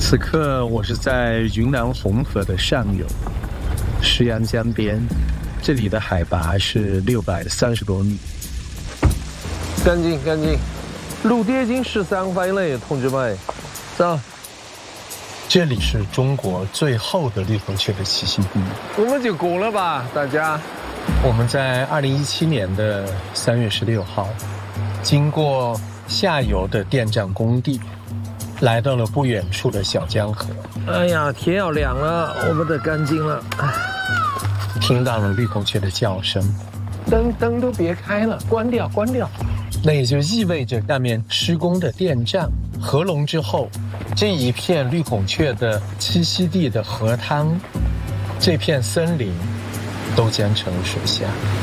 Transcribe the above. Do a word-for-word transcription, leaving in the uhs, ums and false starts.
此刻我是在云南红河的上游，石阳江边，这里的海拔是六百三十多米。 干净干净，陆地已经十三分了，同志们，走。 这里是中国最后的绿孔雀的栖息地， 我们就过了吧，大家。 我们在二零一七年的三月十六号，经过下游的电站工地，来到了不远处的小江河。 哎呀，天要亮了，我们得干净了。 听到了绿孔雀的叫声， 灯灯都别开了，关掉关掉。 那也就意味着下面施工的电站合龙之后，这一片绿孔雀的栖息地的河滩，这片森林都将成水下。